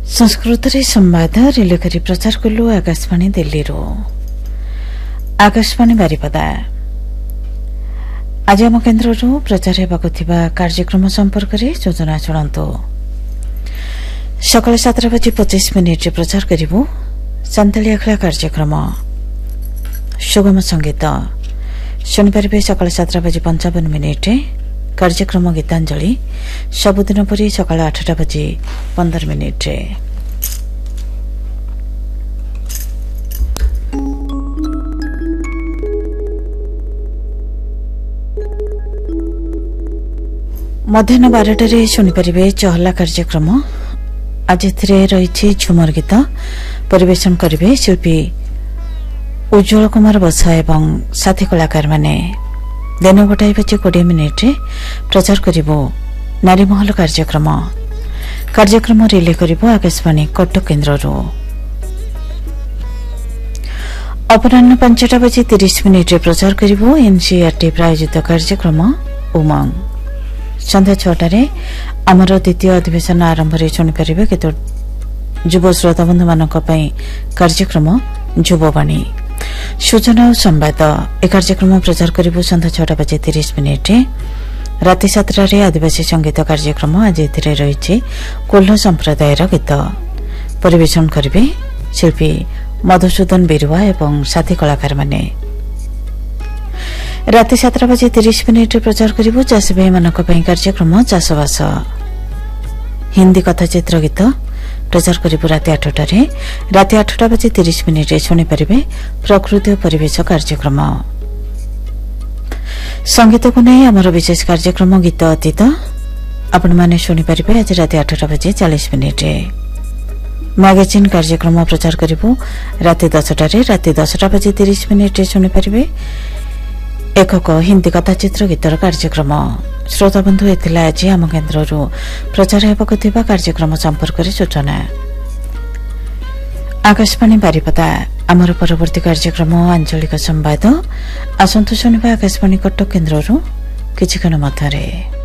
संस्कृत संवाद रिले करी प्रचार कलु आकाशवाणी दिल्ली आकाशवाणी बारिपदा। आज आम केन्द्र प्रचार हेबाकु कार्यक्रम संपर्क में सूचना शुणु। सकाल 7:25 प्रचार करिबु संताली अखड़ा कार्यक्रम सुगम संगीत शुणिपारे। सकाल 7:55 कार्यक्रम गीतांजलि सबुदिन परी सकाल 8:15। मध्याह्न 12 शुणिपारे चहला कार्यक्रम। आज रही झुमर गीत परिवेशन करेंगे शिल्पी उज्ज्वल कुमार बसा एवं साथी कलाकार माने। दिन 20 मिनिट प्रचार करिबो नारी महल कार्यक्रम रिले करिबो आकाशवाणी कटक केन्द्र। अपराह्न 5:30 प्रचार करिबो एनसीईआरटी प्रायोजित कार्यक्रम उमंग। संध्या 6टारे आमर द्वितीय अधिवेशन आरंभ शुणिपारे केत युव श्रोता बंधु मानक कार्यक्रम युववाणी सूचना और संवाद। ए कार्यक्रम प्रचार करिबो संध्या 6:30। राति 7टारे आदिवासी संगीत कार्यक्रम। आज रही कोल्ह संप्रदाय गीत परिवेशन करेंगे शिल्पी मधुसूदन बिरुआ एवं साथी कलाकार माने। राति 7:30 प्रचार करिबो चाषी भाई मानक कार्यक्रम चाषबास। हिंदी कथाचित्र गीत प्रचार करिबो राति 8टारे। राति 8:30 शुणिपारे प्रकृति और परिवेश कार्यक्रम। संगीत को नहीं आमर विशेष कार्यक्रम गीत अतीत आपण माने शुणिपारे। आज राति 8:40 मैगजीन कार्यक्रम प्रचार करिबो राति 10टारे। राति 10:30 शुणिपारे एकक हिंदी कथाचित्र गीतर कार्यक्रम। श्रोता बंधु एथिला आज आम केन्द्र प्रचार हेबाकु थिबा कार्यक्रम संपर्क में सूचना। आकाशवाणी बारिपदा। आमर परवर्ती कार्यक्रम आंचलिक संवाद आसंतु शुणिबा आकाशवाणी कटक केन्द्र किछि क्षण मध्यरे।